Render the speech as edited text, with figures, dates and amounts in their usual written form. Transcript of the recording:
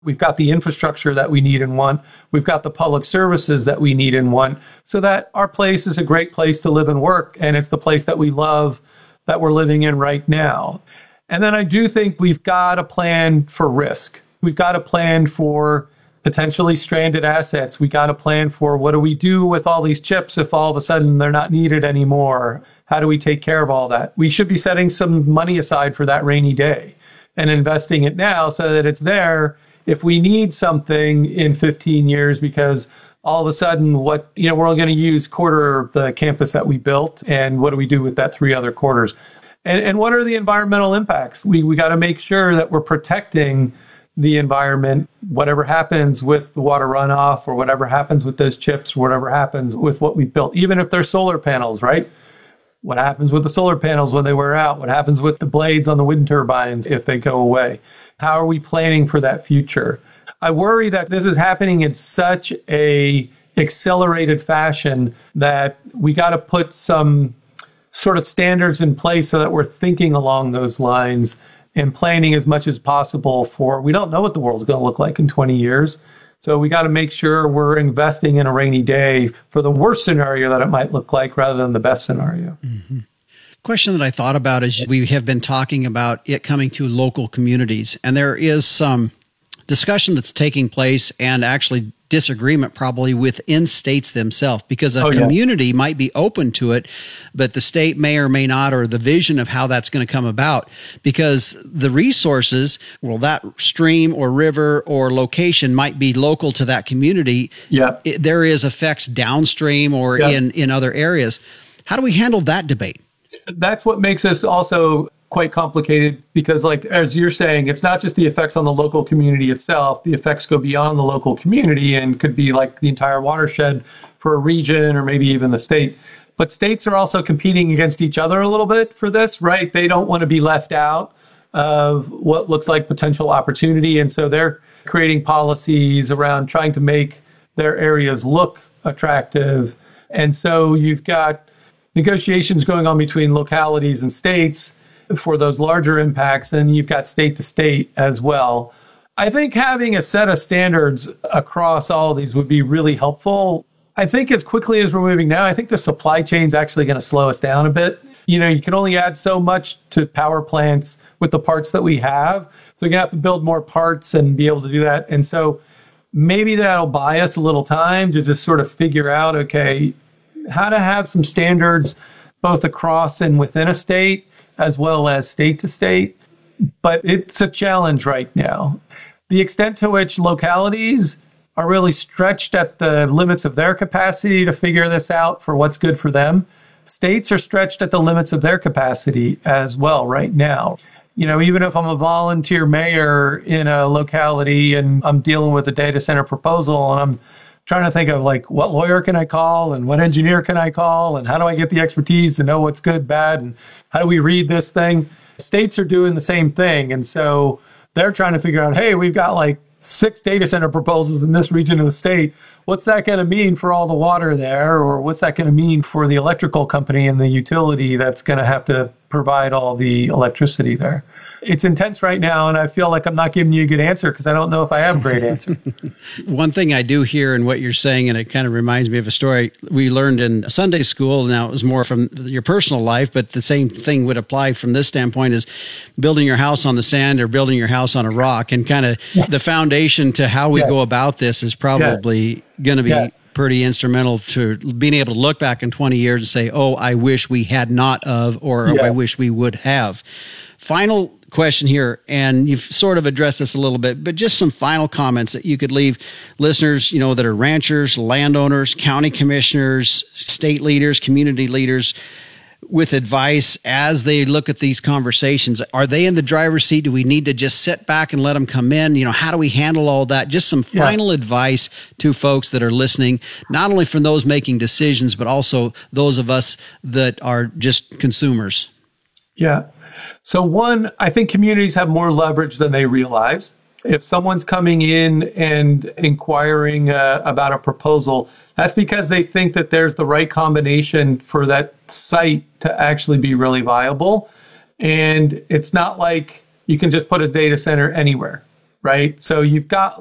We've got the infrastructure that we need and want. We've got the public services that we need and want, so that our place is a great place to live and work. And it's the place that we love that we're living in right now. And then I do think we've got a plan for risk. We've got a plan for potentially stranded assets. We got a plan for what do we do with all these chips if all of a sudden they're not needed anymore? How do we take care of all that? We should be setting some money aside for that rainy day and investing it now so that it's there if we need something in 15 years, because all of a sudden we're only going to use quarter of the campus that we built. And what do we do with that 3 other quarters? And what are the environmental impacts? We got to make sure that we're protecting the environment, whatever happens with the water runoff or whatever happens with those chips, or whatever happens with what we've built, even if they're solar panels, right? What happens with the solar panels when they wear out? What happens with the blades on the wind turbines if they go away? How are we planning for that future? I worry that this is happening in such a accelerated fashion that we got to put some sort of standards in place so that we're thinking along those lines and planning as much as possible for, we don't know what the world's going to look like in 20 years. So we got to make sure we're investing in a rainy day for the worst scenario that it might look like rather than the best scenario. Mm-hmm. Question that I thought about is we have been talking about it coming to local communities, and there is some discussion that's taking place and actually disagreement probably within states themselves, because a community might be open to it, but the state may or may not, or the vision of how that's going to come about, because the resources, well, that stream or river or location might be local to that community. Yeah. There is effects downstream or in other areas. How do we handle that debate? That's what makes this also quite complicated, because like, as you're saying, it's not just the effects on the local community itself. The effects go beyond the local community and could be like the entire watershed for a region or maybe even the state. But states are also competing against each other a little bit for this, right? They don't want to be left out of what looks like potential opportunity. And so they're creating policies around trying to make their areas look attractive. And so you've got negotiations going on between localities and states for those larger impacts, and you've got state to state as well. I think having a set of standards across all of these would be really helpful. I think as quickly as we're moving now, I think the supply chain is actually going to slow us down a bit. You can only add so much to power plants with the parts that we have. So you're going to have to build more parts and be able to do that. And so maybe that'll buy us a little time to just sort of figure out, okay, how to have some standards both across and within a state, as well as state to state. But it's a challenge right now. The extent to which localities are really stretched at the limits of their capacity to figure this out for what's good for them, states are stretched at the limits of their capacity as well right now. Even if I'm a volunteer mayor in a locality and I'm dealing with a data center proposal and I'm trying to think of like, what lawyer can I call and what engineer can I call and how do I get the expertise to know what's good, bad, and how do we read this thing? States are doing the same thing. And so they're trying to figure out, hey, we've got like 6 data center proposals in this region of the state. What's that going to mean for all the water there? Or what's that going to mean for the electrical company and the utility that's going to have to provide all the electricity there? It's intense right now, and I feel like I'm not giving you a good answer because I don't know if I have a great answer. One thing I do hear in what you're saying, and it kind of reminds me of a story we learned in Sunday school. Now, it was more from your personal life, but the same thing would apply from this standpoint, is building your house on the sand or building your house on a rock. And kind of the foundation to how we go about this is probably going to be pretty instrumental to being able to look back in 20 years and say, oh, I wish we had not of, or oh, I wish we would have. Final question here, and you've sort of addressed this a little bit, but just some final comments that you could leave listeners, that are ranchers, landowners, county commissioners, state leaders, community leaders, with advice as they look at these conversations. Are they in the driver's seat? Do we need to just sit back and let them come in? How do we handle all that? Just some final advice to folks that are listening, not only from those making decisions, but also those of us that are just consumers. Yeah. So one, I think communities have more leverage than they realize. If someone's coming in and inquiring about a proposal, that's because they think that there's the right combination for that site to actually be really viable. And it's not like you can just put a data center anywhere. right? So you've got